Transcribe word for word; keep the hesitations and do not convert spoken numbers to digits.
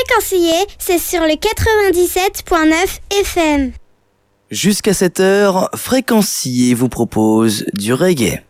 Fréquencier, c'est sur le quatre-vingt-dix-sept point neuf F M. Jusqu'à cette heure, Fréquencier vous propose du reggae.